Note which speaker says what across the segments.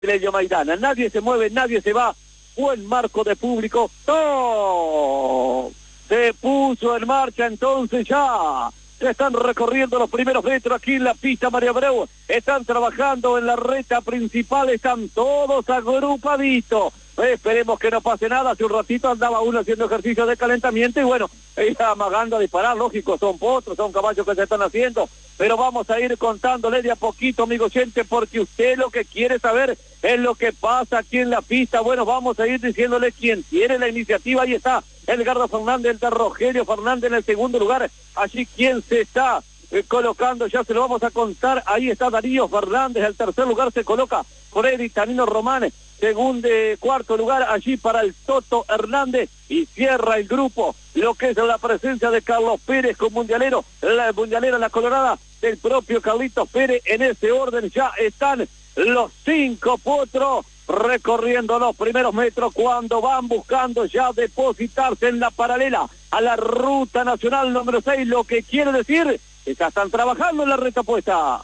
Speaker 1: Leño Maidana. Nadie se mueve, nadie se va. Buen marco de público. ¡Oh! Se puso en marcha entonces ya. Ya están recorriendo los primeros metros aquí en la pista María Abreu. Están trabajando en la recta principal. Están todos agrupaditos. Esperemos que no pase nada. Hace un ratito andaba uno haciendo ejercicio de calentamiento y bueno, ella amagando a disparar. Lógico, son potros, son caballos que se están haciendo. Pero vamos a ir contándole de a poquito, amigo oyente, porque usted lo que quiere saber es lo que pasa aquí en la pista. Bueno, vamos a ir diciéndole quién tiene la iniciativa. Ahí está Edgardo Fernández, el de Rogelio Fernández en el segundo lugar. Allí quien se está colocando, ya se lo vamos a contar. Ahí está Darío Fernández, el tercer lugar se coloca Freddy Tanino Román. Cuarto lugar allí para el Toto Hernández y cierra el grupo lo que es la presencia de Carlos Pérez con Mundialero, la Mundialera, la Colorada del propio Carlitos Pérez. En ese orden ya están los 5 potros recorriendo los primeros metros cuando van buscando ya depositarse en la paralela a la ruta nacional número 6, lo que quiere decir que ya están trabajando en la recta puesta.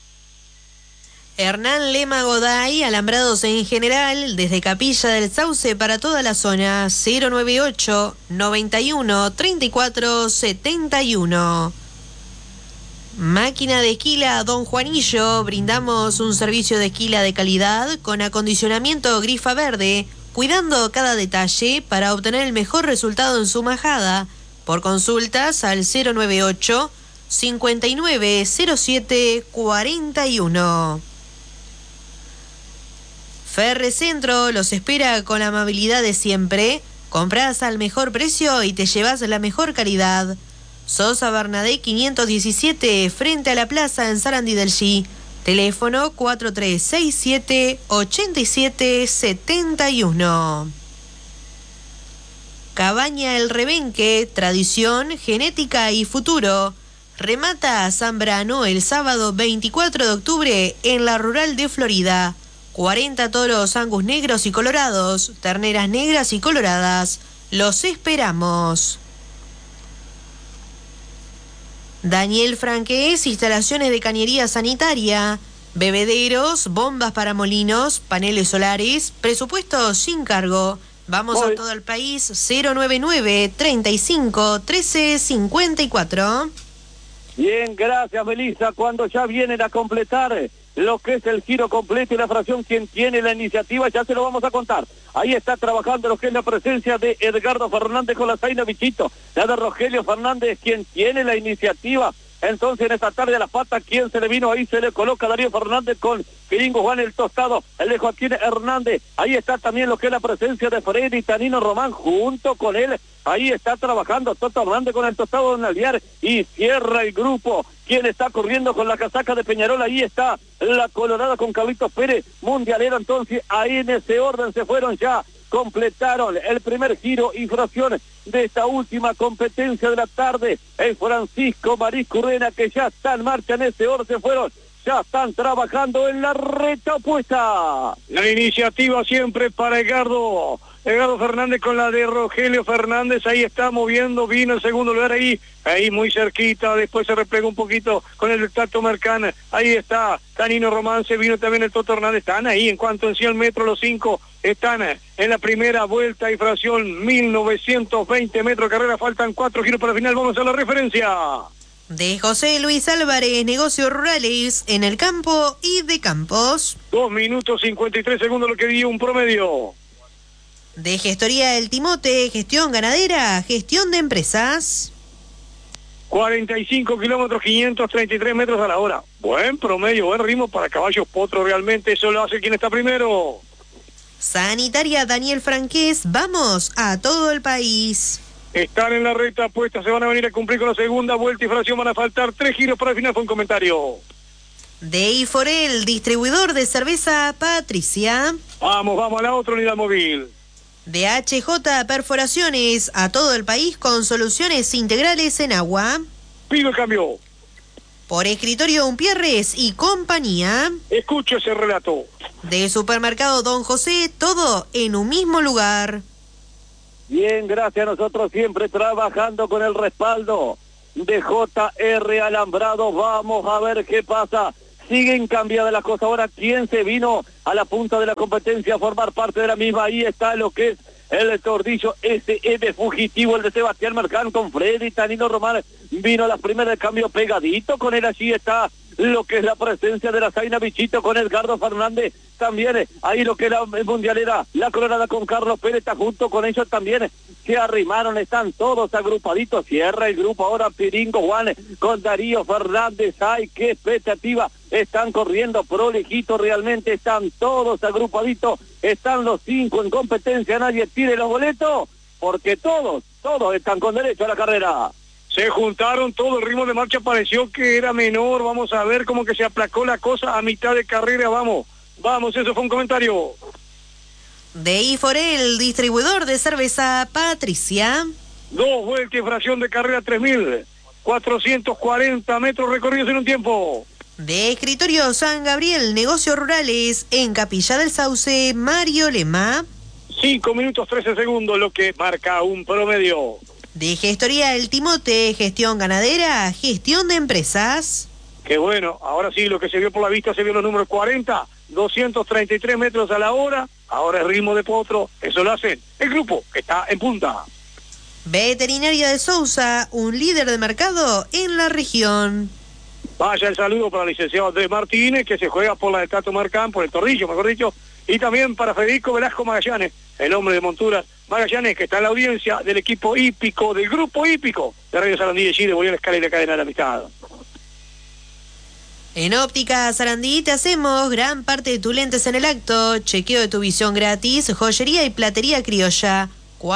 Speaker 2: Hernán Lema Goday, alambrados en general, desde Capilla del Sauce para toda la zona, 098-91-34-71. Máquina de esquila Don Juanillo, brindamos un servicio de esquila de calidad con acondicionamiento grifa verde, cuidando cada detalle para obtener el mejor resultado en su majada. Por consultas al 098-590741. Ferrecentro los espera con la amabilidad de siempre. Compras al mejor precio y te llevas la mejor calidad. Sosa Bernadette 517, frente a la plaza en Sarandí del G. Teléfono 4367-8771. Cabaña El Rebenque, tradición, genética y futuro. Remata a Zambrano el sábado 24 de octubre en la Rural de Florida. 40 toros Angus negros y colorados, terneras negras y coloradas. Los esperamos. Daniel Franqués, instalaciones de cañería sanitaria, bebederos, bombas para molinos, paneles solares, presupuesto sin cargo. Vamos a todo el país, 099-35-1354.
Speaker 1: Bien, gracias Melissa. Cuando ya vienen a completar lo que es el giro completo y la fracción, quien tiene la iniciativa, ya se lo vamos a contar. Ahí está trabajando lo que es la presencia de Edgardo Fernández con la Zaina Bichito, la de Rogelio Fernández, quien tiene la iniciativa. Entonces en esta tarde a la pata, ¿quién se le vino? Ahí se le coloca Darío Fernández con Piringo Juan el Tostado, el de Joaquín Hernández. Ahí está también lo que es la presencia de Freddy Tanino Román junto con él. Ahí está trabajando Toto Hernández con el Tostado Don Alviar y cierra el grupo. ¿Quién está corriendo con la casaca de Peñarol? Ahí está la Colorada con Carlitos Pérez, Mundialero. Entonces ahí en ese orden se fueron ya. Completaron el primer giro y fracción de esta última competencia de la tarde. El Francisco Mariscurrena, que ya está en marcha en ese orden, se fueron. Ya están trabajando en la recta opuesta.
Speaker 3: La iniciativa siempre para Edgardo Fernández con la de Rogelio Fernández. Ahí está moviendo, vino en segundo lugar ahí muy cerquita. Después se replegó un poquito con el Tato Mercán. Ahí está Tanino Román, se vino también el Toto Hernández. Están ahí en cuanto en 100 metros los 5 están en la primera vuelta y fracción 1920 metros de carrera. Faltan 4 giros para el final. Vamos a la referencia.
Speaker 2: De José Luis Álvarez, negocios rurales en el campo y de campos.
Speaker 3: 2 minutos 53 segundos lo que dio un promedio.
Speaker 2: De Gestoría El Timote, gestión ganadera, gestión de empresas.
Speaker 3: 45 kilómetros, 533 metros a la hora. Buen promedio, buen ritmo para caballos potros realmente. Eso lo hace quien está primero.
Speaker 2: Sanitaria Daniel Franqués, vamos a todo el país.
Speaker 3: Están en la recta puesta, se van a venir a cumplir con la segunda vuelta y fracción, van a faltar 3 giros para el final, fue un comentario.
Speaker 2: De Iforel, distribuidor de cerveza Patricia.
Speaker 3: Vamos a la otra unidad móvil.
Speaker 2: De HJ Perforaciones, a todo el país con soluciones integrales en agua.
Speaker 3: Pido el cambio.
Speaker 2: Por Escritorio Umpierres y compañía.
Speaker 3: Escucho ese relato.
Speaker 2: De Supermercado Don José, todo en un mismo lugar.
Speaker 1: Bien, gracias. Nosotros siempre trabajando con el respaldo de JR Alambrado. Vamos a ver qué pasa. siguen cambiadas las cosas. Ahora, ¿quién se vino a la punta de la competencia a formar parte de la misma? Ahí está lo que es el tordillo SM fugitivo, el de Sebastián Mercán con Freddy Tanino Román. Vino a la primera de cambio pegadito con él. Allí está lo que es la presencia de la Zaina Bichito con Edgardo Fernández. También ahí lo que es la mundialera, la Colorada con Carlos Pérez, está junto con ellos también. Se arrimaron, están todos agrupaditos. Cierra el grupo ahora Piringo Juan con Darío Fernández. ¡Ay, qué expectativa! Están corriendo prolejito, realmente están todos agrupaditos. Están los 5 en competencia, nadie tire los boletos, porque todos están con derecho a la carrera.
Speaker 3: Se juntaron todo, el ritmo de marcha pareció que era menor. Vamos a ver cómo que se aplacó la cosa a mitad de carrera. Vamos, eso fue un comentario
Speaker 2: de Iforel, distribuidor de cerveza Patricia.
Speaker 3: 2 vueltas y fracción de carrera, 3.440 metros recorridos en un tiempo.
Speaker 2: De Escritorio San Gabriel, negocios rurales en Capilla del Sauce, Mario Lema.
Speaker 3: 5 minutos 13 segundos, lo que marca un promedio.
Speaker 2: De Gestoría El Timote, gestión ganadera, gestión de empresas.
Speaker 3: Qué bueno, ahora sí, lo que se vio por la vista, se vio los números 40, 233 metros a la hora, ahora el ritmo de potro, eso lo hacen el grupo que está en punta.
Speaker 2: Veterinaria de Sousa, un líder de mercado en la región.
Speaker 3: Vaya el saludo para el licenciado Andrés Martínez, que se juega por la de Tato Marcán, por el Tordillo, mejor dicho, y también para Federico Velasco Magallanes, el hombre de monturas Magallanes, que está en la audiencia del equipo hípico, del grupo hípico de Radio Sarandí de Chile, volvió a la escala y la cadena de la amistad.
Speaker 2: En Óptica Sarandí te hacemos gran parte de tus lentes en el acto, chequeo de tu visión gratis, joyería y platería criolla,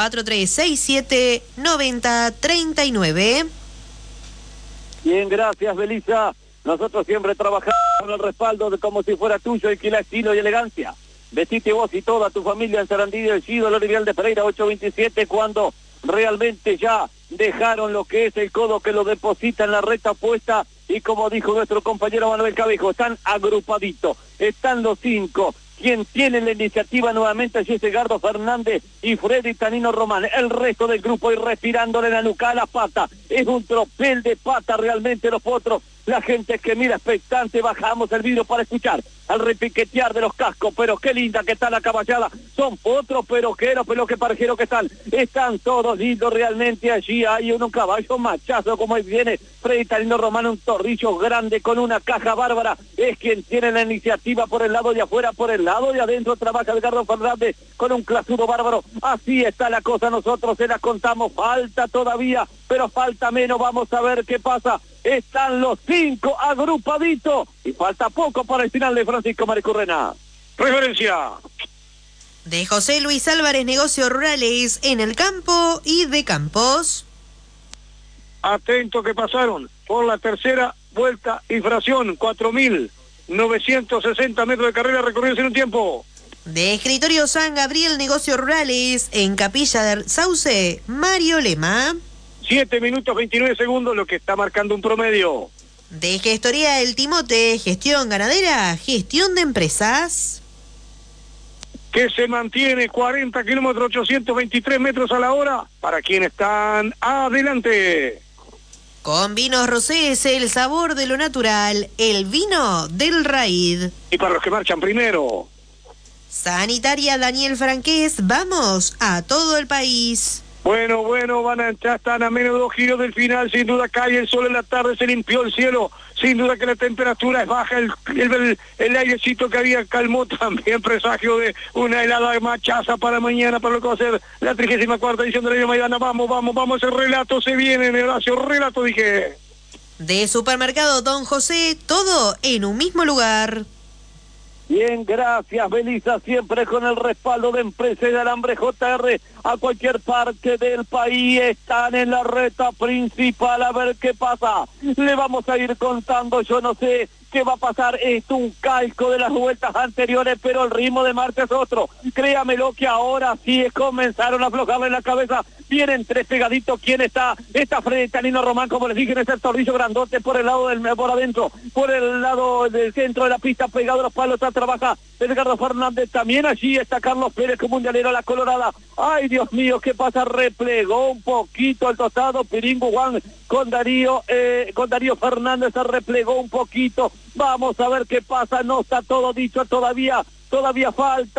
Speaker 2: 4367-9039.
Speaker 1: Bien, gracias, Belisa. Nosotros siempre trabajamos con el respaldo de como si fuera tuyo y que la estilo y elegancia. Vestite vos y toda tu familia en Sarandí del Chido, el Rivial de Pereira 827, cuando realmente ya dejaron lo que es el codo que lo deposita en la recta opuesta, y como dijo nuestro compañero Manuel Cabejo, están agrupaditos, están los 5. Quien tiene la iniciativa nuevamente es Edgardo Fernández y Freddy Tanino Román. El resto del grupo ir respirándole la nuca a la pata. Es un tropel de pata realmente los potros. La gente que mira expectante, bajamos el vidrio para escuchar al repiquetear de los cascos, pero qué linda que está la caballada. Son potros, pero que parejero que están. Están todos lindos realmente. Allí hay un caballo machazo, como ahí viene Freddy Tanino Román, un torrillo grande con una caja bárbara. Es quien tiene la iniciativa por el lado de afuera, por el lado de adentro trabaja Edgardo Fernández con un clasudo bárbaro. Así está la cosa, nosotros se las contamos. Falta todavía, pero falta menos. Vamos a ver qué pasa. Están los 5 agrupaditos y falta poco para el final de Francisco Maricurrena. Referencia
Speaker 2: de José Luis Álvarez, negocios rurales en el campo y de campos.
Speaker 3: Atento que pasaron por la tercera vuelta y fracción, 4.960 metros de carrera recorridos en un tiempo.
Speaker 2: De Escritorio San Gabriel, negocios rurales en Capilla del Sauce, Mario Lema.
Speaker 3: 7 minutos 29 segundos, lo que está marcando un promedio.
Speaker 2: De Gestoría El Timote, gestión ganadera, gestión de empresas.
Speaker 3: Que se mantiene 40 kilómetros, 823 metros a la hora, para quienes están adelante.
Speaker 2: Con Vinos Rosés, el sabor de lo natural, el vino del Raid.
Speaker 3: Y para los que marchan primero.
Speaker 2: Sanitaria Daniel Franqués, vamos a todo el país.
Speaker 3: Bueno, ya están a menos de 2 giros del final, sin duda cae el sol en la tarde, se limpió el cielo, sin duda que la temperatura es baja, el airecito que había calmó también, presagio de una helada machaza para mañana, para lo que va a ser la 34ª edición de la Maidana. Vamos, el relato se viene, Horacio, relato dije.
Speaker 2: De Supermercado Don José, todo en un mismo lugar.
Speaker 1: Bien, gracias, Belisa, siempre con el respaldo de Empresa de Alambre JR, a cualquier parte del país, están en la recta principal, a ver qué pasa. Le vamos a ir contando, yo no sé qué va a pasar, es un calco de las vueltas anteriores, pero el ritmo de marcha es otro. Créamelo que ahora sí comenzaron a aflojarle la cabeza. Vienen 3 pegaditos. ¿Quién está? Está Freddy Tanino Román, como les dije, en ese tornillo grandote por el lado por adentro, por el lado del centro de la pista, pegado a los palos, trabaja Edgardo Fernández. También allí está Carlos Pérez como mundialero a la Colorada. Ay, Dios mío, ¿qué pasa? Replegó un poquito el tostado Piringo Juan con Darío Fernández, se replegó un poquito. Vamos a ver qué pasa, no está todo dicho todavía falta.